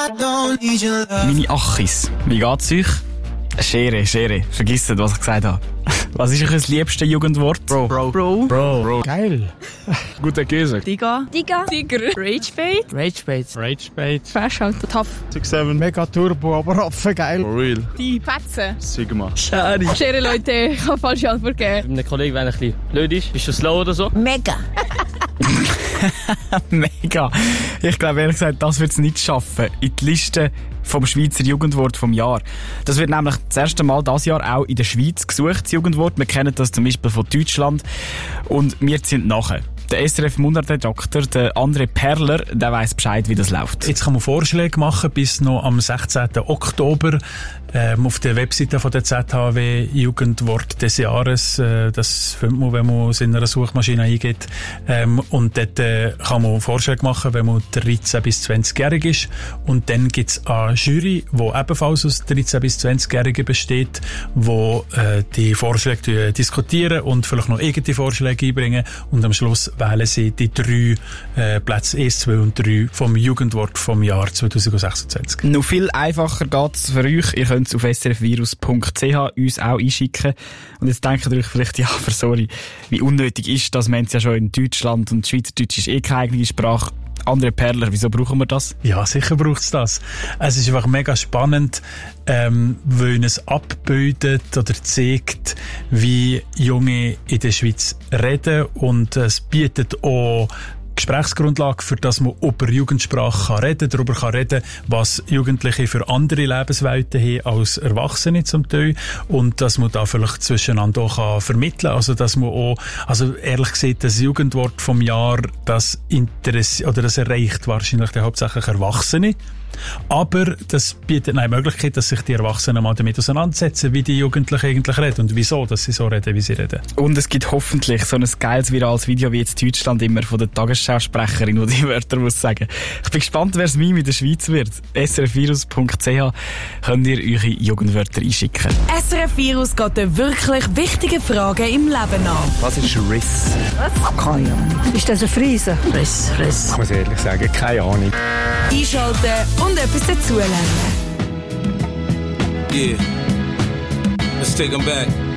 Meine Achis, wie geht's euch? Schere, vergisst was ich gesagt habe. Was ist euch das liebste Jugendwort? Bro. Geil. Guter Käse. Tiger. Ragebait. Fresh out, tough. 6-7. Mega Turbo, aber Affe geil. For real. Die Fetze. Sigma. Schade. Schere, Leute, ich habe falsche Antwort gegeben. Einem Kollegen, wenn er ein bisschen blöd ist, bist du slow oder so? Mega. Mega. Ich glaube ehrlich gesagt, das wird es nicht schaffen in die Liste vom Schweizer Jugendwort vom Jahr. Das wird nämlich das erste Mal dieses Jahr auch in der Schweiz gesucht, das Jugendwort. Wir kennen das zum Beispiel von Deutschland. Und wir sind nachher. Der SRF-Mundartredakteur, der André Perler, der weiss Bescheid, wie das läuft. Jetzt kann man Vorschläge machen bis noch am 16. Oktober auf der Webseite von der ZHW Jugendwort des Jahres. Das findet man, wenn man es in einer Suchmaschine eingibt. Und dort kann man Vorschläge machen, wenn man 13- bis 20-jährig ist. Und dann gibt es eine Jury, die ebenfalls aus 13- bis 20-Jährigen besteht, die die Vorschläge diskutieren und vielleicht noch eigene Vorschläge einbringen. Und am Schluss wählen sie die 3 Plätze 1, 2 und 3 vom Jugendwort vom Jahr 2026. Noch viel einfacher geht's für euch. Ihr könnt es auf srfvirus.ch uns auch einschicken. Und jetzt denkt ihr euch vielleicht, ja, aber sorry, wie unnötig ist das? Wir haben es ja schon in Deutschland und Schweizerdeutsch ist keine eigene Sprache. André Perler, wieso brauchen wir das? Ja, sicher braucht es das. Es ist einfach mega spannend, weil es abbildet oder zeigt, wie Junge in der Schweiz reden, und es bietet auch Gesprächsgrundlage, für das man über Jugendsprache darüber kann reden, was Jugendliche für andere Lebenswelten haben als Erwachsene zum Teil, und dass man da vielleicht zwischeneinander auch vermitteln kann. Also, dass man auch, also ehrlich gesagt, das Jugendwort vom Jahr, das erreicht wahrscheinlich hauptsächlich Erwachsene. Aber das bietet eine Möglichkeit, dass sich die Erwachsenen mal damit auseinandersetzen, wie die Jugendlichen eigentlich reden und wieso, dass sie so reden, wie sie reden. Und es gibt hoffentlich so ein geiles virales Video wie jetzt Deutschland immer von der Tagesschausprecherin, die Wörter muss sagen. Ich bin gespannt, wer es Meme in der Schweiz wird. srfvirus.ch könnt ihr eure Jugendwörter einschicken. SRF Virus geht den wirklich wichtigen Fragen im Leben an. Was ist Riss? Keine Ahnung. Ist das ein Friese? Riss. Ich muss ehrlich sagen, keine Ahnung. Einschalten und etwas dazulernen. Yeah. Let's take them back.